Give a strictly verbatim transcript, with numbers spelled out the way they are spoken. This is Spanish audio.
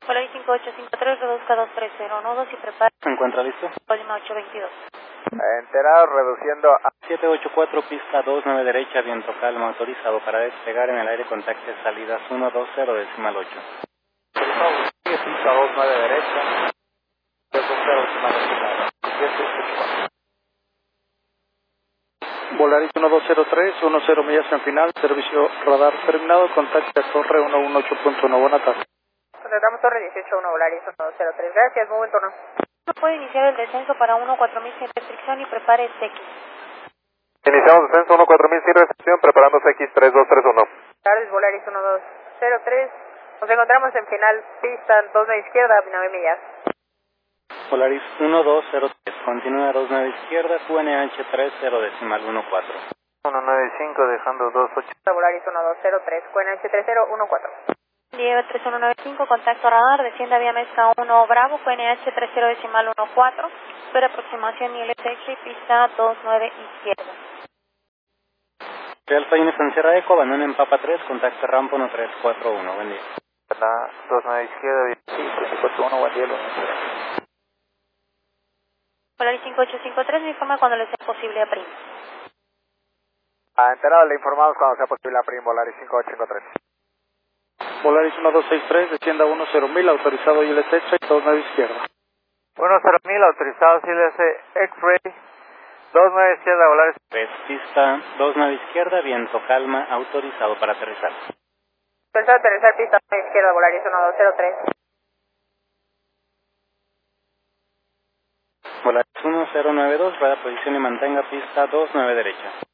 Polaris cinco ocho cinco tres, reduzca dos tres cero uno dos y prepara. ¿Se encuentra listo? Colima ocho veintidós. Enterado, reduciendo a siete ocho cuatro, pista dos nueve derecha, viento calma, autorizado para despegar en el aire, contacte salidas uno dos cero, decimal ocho. pista dos nueve derecha, dos cero decimal ocho. Volaris uno dos cero tres, uno cero millas en final, servicio radar terminado, contacte a torre ciento dieciocho punto uno, buena tarde. Contactamos torre dieciocho uno, Volaris uno dos cero tres, gracias, muy buen turno. Puede iniciar el descenso para uno cuatro mil sin restricción y prepare S X. Iniciamos descenso uno cuatro mil sin recepción, preparándose X tres dos tres uno. Tardes, Volaris uno dos cero tres, nos encontramos en final, pista dos nueve izquierda, nueve millas. Polaris uno dos cero tres, continúa dos nueve izquierda, Q N H tres cero, decimal uno cuatro. uno nueve cinco, dejando dos ocho. Volaris uno dos cero tres, Q N H tres cero uno cuatro. Diego tres uno nueve cinco, contacto radar, descienda vía mezcla uno Bravo, Q N H tres cero decimal uno cuatro, espera aproximación y L T X y pista dos nueve izquierda. Real Fine Sierra Eco, abandona en Papa tres, contacto rampa uno tres cuatro uno, buen día. dos nueve izquierda, cinco cuatro uno, buen día. Polaris cinco ocho cinco tres, me informa cuando le sea posible a Prim. Ah, enterado, le informamos cuando sea posible a Prim, Volaris cinco ocho cinco tres. Volaris uno dos seis tres, descienda uno cero mil, autorizado I L T check, dos nueve izquierda. uno cero mil, autorizado I L C X-Ray, dos nueve izquierda, Volaris. tres, pista dos nueve izquierda, viento calma, autorizado para aterrizar. Pensaba aterrizar pista nueve izquierda, Volaris uno dos cero tres. Volaris uno cero nueve dos, rueda posición y mantenga pista dos nueve derecha.